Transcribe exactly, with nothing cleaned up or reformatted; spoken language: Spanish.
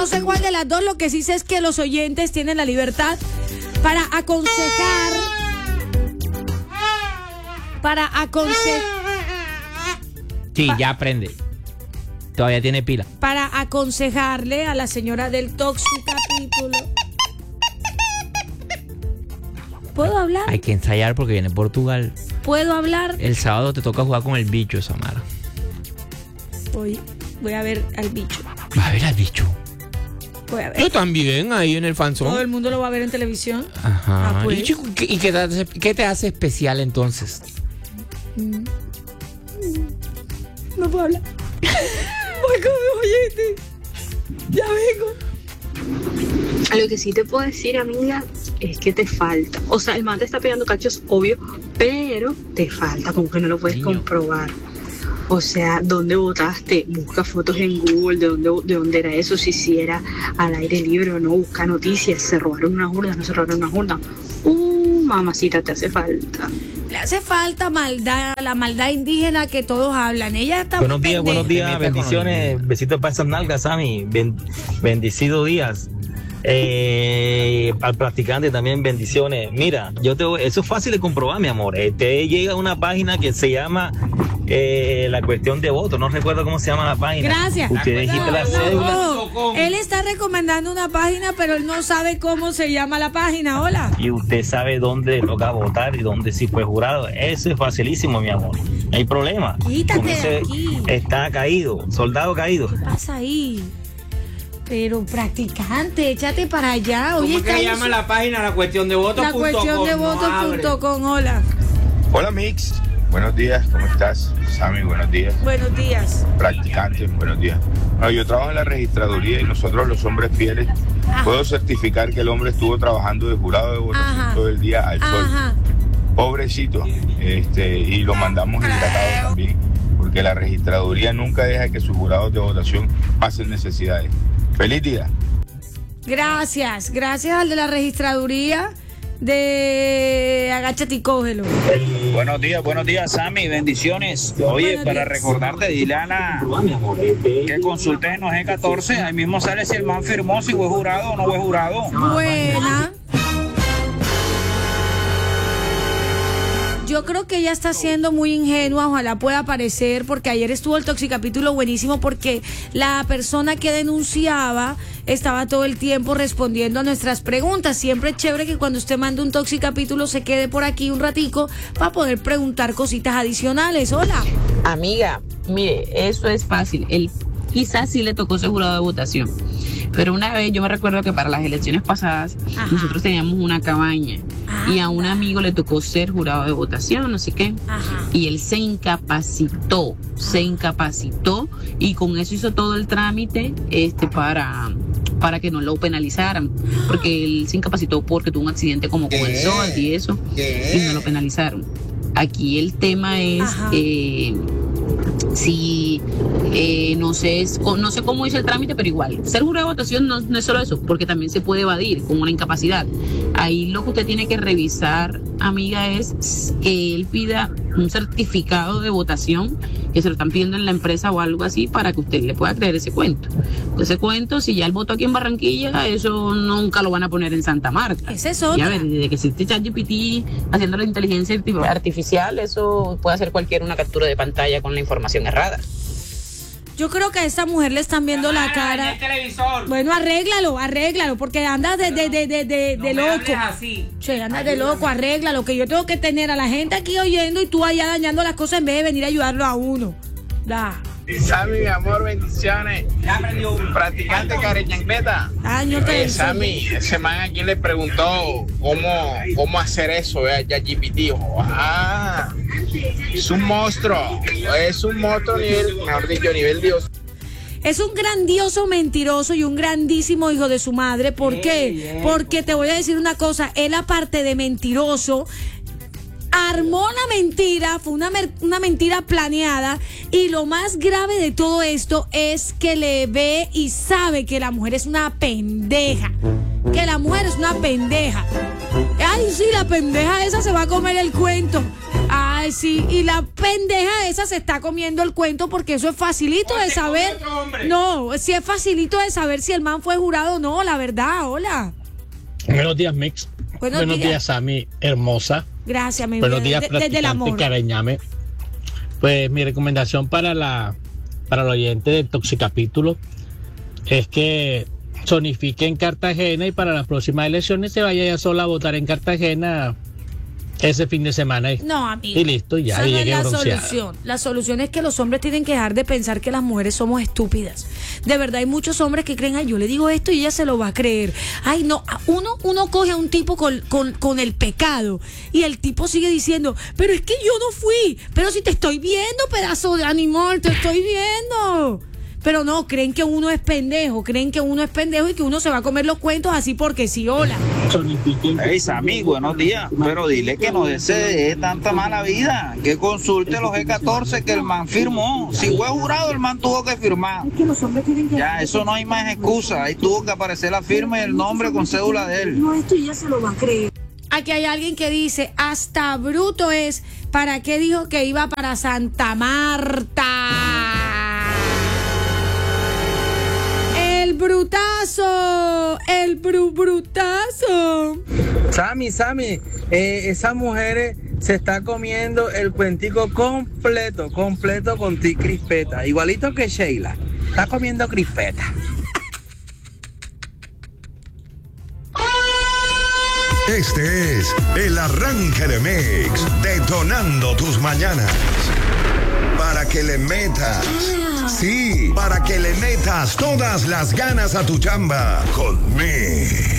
no sé cuál de las dos, lo que sí sé es que los oyentes tienen la libertad para aconsejar, para aconsejar. Sí, ya aprende. Todavía tiene pila. Para aconsejarle a la señora del tóxico capítulo. ¿Puedo hablar? Hay que ensayar porque viene Portugal. ¿Puedo hablar? El sábado te toca jugar con el bicho, Samara. Voy, voy a ver al bicho. ¿Va a ver al bicho? Voy a ver. Yo también, ahí en el fanzón. Todo el mundo lo va a ver en televisión. Ajá. Ah, pues. ¿Y, chico, qué, y qué, te hace, qué te hace especial entonces? Mm. No puedo hablar. Voy con mis oyentes. Ya vengo. Lo que sí te puedo decir, amiga, es que te falta. O sea, el man te está pegando cachos, obvio, pero te falta, como que no lo puedes Niño. comprobar. O sea, ¿dónde votaste? Busca fotos en Google de dónde, de dónde era eso, si sí era al aire libre o no. Busca noticias, se robaron unas urnas, no se robaron unas urnas. Uh, mamacita, te hace falta. Le hace falta maldad, la maldad indígena que todos hablan. Ella está Buenos muy días, pendeja. buenos días, bendiciones, besitos para esas nalgas, Sammy, ben, bendecido días. Eh, al practicante también bendiciones. Mira, yo te voy, eso es fácil de comprobar, mi amor. Eh, te llega a una página que se llama eh, la cuestión de voto, no recuerdo cómo se llama la página. Gracias. Usted dijiste la cédula Ojo, él está recomendando una página, pero él no sabe cómo se llama la página. Hola. y usted sabe dónde toca votar y dónde sí fue jurado. Eso es facilísimo, mi amor. No hay problema. Quítate Con de ese aquí. está caído, soldado caído. ¿Qué pasa ahí? Pero practicante, échate para allá. Oye, ¿Cómo que está se en llama su- la página? La cuestión de votos. La cuestión de votos punto com. Hola. Hola Mix, buenos días, ¿cómo estás? Sammy, buenos días. Buenos días. Practicantes, buenos días. Bueno, yo trabajo en la registraduría y nosotros los hombres fieles, Ajá. puedo certificar que el hombre estuvo trabajando de jurado de votación Ajá. todo el día al sol. Ajá. Pobrecito, este, y lo mandamos hidratado también, porque la registraduría nunca deja que sus jurados de votación pasen necesidades. ¡Feliz día! Gracias. Gracias al de la registraduría de Agáchate y cógelo. Buenos días, buenos días, Sammy, bendiciones. Oye, Buenos para días. recordarte, dile a Ana que consultes en los G catorce, ahí mismo sale si el man firmó, si fue jurado o no fue jurado. Buena. Yo creo que ella está siendo muy ingenua, ojalá pueda aparecer, porque ayer estuvo el toxicapítulo buenísimo, porque la persona que denunciaba estaba todo el tiempo respondiendo a nuestras preguntas. Siempre es chévere que cuando usted mande un toxicapítulo se quede por aquí un ratico para poder preguntar cositas adicionales. Hola. Amiga, mire, eso es fácil. Él quizás sí le tocó ser jurado de votación. Pero una vez yo me recuerdo que para las elecciones pasadas Ajá. nosotros teníamos una cabaña Ah, y a un amigo le tocó ser jurado de votación, no sé qué. Ajá. Y él se incapacitó, se incapacitó y con eso hizo todo el trámite este para, para que no lo penalizaran. Porque él se incapacitó porque tuvo un accidente como con el sol y eso y no lo penalizaron. Aquí el tema es Ajá. eh, si eh, no sé es- no sé cómo hizo el trámite, pero igual ser jurado de votación no, no es solo eso, porque también se puede evadir con una incapacidad. Ahí lo que usted tiene que revisar, amiga, es que él pida un certificado de votación que se lo están pidiendo en la empresa o algo así para que usted le pueda creer ese cuento. Ese cuento, si ya él votó aquí en Barranquilla, eso nunca lo van a poner en Santa Marta. Esa es Y a otra. ver, desde que existe ChatGPT haciendo la inteligencia arti- artificial, eso puede hacer cualquiera una captura de pantalla con la información errada. Yo creo que a esta mujer le están viendo la cara. El televisor. Bueno, arréglalo, arréglalo, porque anda de, de, de, de, de, de loco. así. Che, anda de loco, arréglalo, que yo tengo que tener a la gente aquí oyendo y tú allá dañando las cosas en vez de venir a ayudarlo a uno. Da. Sammy, mi amor, bendiciones. Ya aprendió. Practicante careñangleta. Año te Eh, Sammy, ese man a quien le preguntó cómo, cómo hacer eso, eh, ya G P T dijo, ah, es un monstruo, es un monstruo nivel, mejor dicho, nivel Dios. Es un grandioso mentiroso y un grandísimo hijo de su madre. ¿Por qué? Porque te voy a decir una cosa, él aparte de mentiroso, armó la mentira, fue una, mer- una mentira planeada, y lo más grave de todo esto es que le ve y sabe que la mujer es una pendeja, que la mujer es una pendeja. Ay, sí, la pendeja esa se va a comer el cuento. Ay, Ay, sí, y la pendeja esa se está comiendo el cuento porque eso es facilito de saber. No, si es facilito de saber si el man fue jurado o no, la verdad, hola. Buenos días, Mix. Buenos, Buenos días. días, Sammy, hermosa. Gracias, mi Buenos vida. días, De- desde el amor. practicante Carañame. Pues mi recomendación para la para el oyente del Toxicapítulo es que zonifique en Cartagena y para las próximas elecciones se vaya ya sola a votar en Cartagena ese fin de semana y, No, amigo. y listo, ya, Esa y no es llegue la bronceada. solución. La solución es que los hombres tienen que dejar de pensar que las mujeres somos estúpidas. De verdad, hay muchos hombres que creen, ay, yo le digo esto y ella se lo va a creer. Ay, no, uno, uno coge a un tipo con, con, con el pecado y el tipo sigue diciendo, pero es que yo no fui. Pero si te estoy viendo, pedazo de animal, te estoy viendo. Pero no, creen que uno es pendejo, creen que uno es pendejo y que uno se va a comer los cuentos así porque sí, hola. Hey, Sammy, buenos días. Pero dile que no desee tanta mala vida. Que consulte los G catorce que el man firmó. Si fue jurado, el man tuvo que firmar. Ya, eso no hay más excusa. Ahí tuvo que aparecer la firma y el nombre con cédula de él. No, esto ya se lo va a creer. Aquí hay alguien que dice, hasta bruto es, ¿para qué dijo que iba para Santa Marta? El brutazo, el bru brutazo. Sammy, Sammy, eh, esas mujeres se está comiendo el cuentico completo, completo con ti crispeta, igualito que Sheila. Está comiendo crispeta. Este es el arranque de Mix, detonando tus mañanas. Para que le metas, sí, para que le metas todas las ganas a tu chamba con Mix.